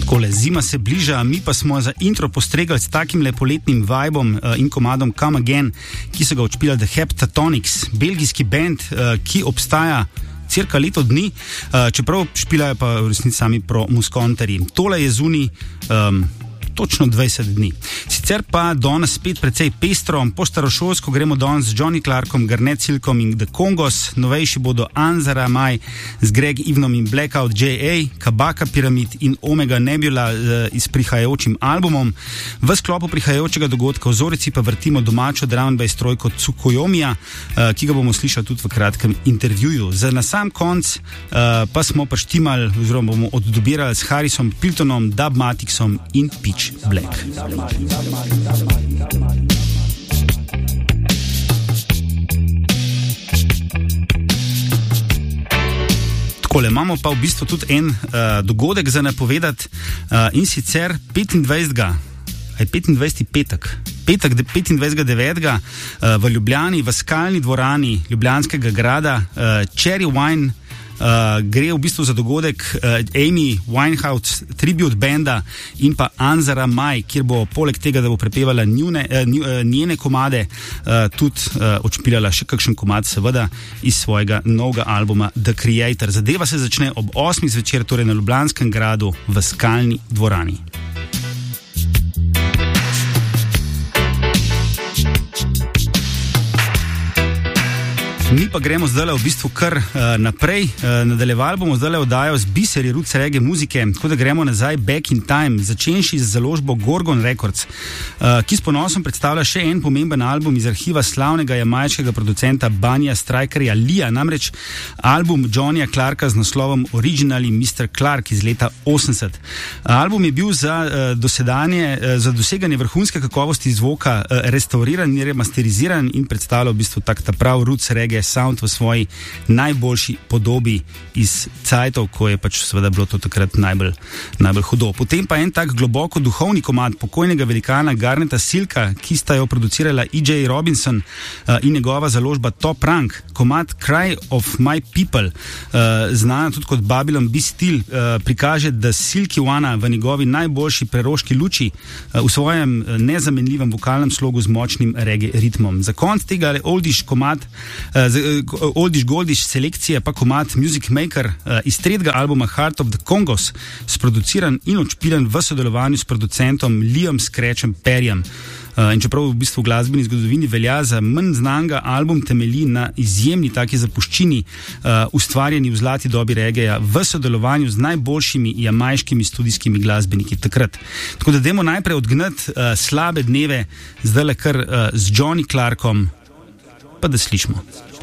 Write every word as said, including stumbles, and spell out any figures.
Takole, zima se bliža, mi pa smo za intro postregali s takim lepoletnim vibom uh, in komadom Come Again, ki so ga odšpilali The Heptatonics, belgijski band, uh, ki obstaja cirka leto dni, uh, čeprav špilajo pa v resnici sami pro muskonterji. Tole je zunaj um, točno dvajset dni. Sicer pa danes spet precej pestro, po starošolsko gremo danes z Johnny Clarkom, Garnet Silkom in The Kongos, novejši bodo Anzara Maj z Greg Evenom in Blackout J A, Kabaka Pyramid in Omega Nebula uh, s prihajajočim albumom. V sklopu prihajajočega dogodka v Zorici pa vrtimo domačo drum and bass trojko Tsukuyomija, uh, ki ga bomo slišali tudi v kratkem intervjuju. Za na sam konc uh, pa smo paštimali oziroma bomo oddobirali s Harrisom Piltonom, Dubmaticsom in Pitch Black. Takole, imamo pa v bistvu tudi en uh, dogodek za napovedati uh, in sicer petindvajsetega aj petindvajseti petek. Petek petindvajsetega devetega uh, v Ljubljani, v Skalni dvorani Ljubljanskega grada, uh, Cherry Wine Uh, gre v bistvu za dogodek uh, Amy Winehouse tribute banda in pa Anzara Maj, kjer bo poleg tega, da bo prepevala njune, uh, njene komade, uh, tudi uh, odšpilala še kakšen komad, seveda iz svojega novega albuma The Creator. Zadeva se začne ob osmih zvečer, torej na Ljubljanskem gradu v Skalni dvorani. Mi pa gremo zdaj v bistvu kar uh, naprej. Uh, nadaljevali bomo zdaj oddajo z biseri roots reggae muzike, tako da gremo nazaj back in time, začenši z založbo Gorgon Records, uh, ki s ponosom predstavlja še en pomemben album iz arhiva slavnega jamajškega producenta Banja Strikerja Lija, namreč album Johnnyja Clarka z naslovom Originally mister Clark iz leta osemdeset. Album je bil za, uh, dosedanje, uh, za doseganje vrhunske kakovosti zvoka uh, restauriran in remasteriziran in predstavlja v bistvu tak ta prav roots reggae sound v svoji najboljši podobi iz cajtov, ko je pač seveda bilo to takrat najbolj, najbolj hudo. Potem pa en tak globoko duhovni komad pokojnega velikana Garneta Silka, ki sta jo producirala E J Robinson uh, in njegova založba Top Rank. Komad Cry of My People, uh, znana tudi kot Babylon Be Still, uh, prikaže, da Silky One v njegovi najboljši preroški luči uh, v svojem nezamenljivem vokalnem slogu z močnim reggae ritmom. Za konc tega oldiš komad uh, oldiš goldiš selekcije pa komad Music Maker uh, iz tretjega albuma Heart of the Kongos, sproduciran in odšpilan v sodelovanju s producentom Liam Scratchem Perryjem. Uh, in čeprav v bistvu v glasbeni zgodovini velja za manj znanga, album temelji na izjemni taki zapuščini, uh, ustvarjeni v zlati dobi reggaeja v sodelovanju z najboljšimi jamajškimi studijskimi glasbeniki takrat. Tako da dajmo najprej odgnati uh, slabe dneve, zdaj le kar uh, z Johnny Clarkom, pa da slišimo.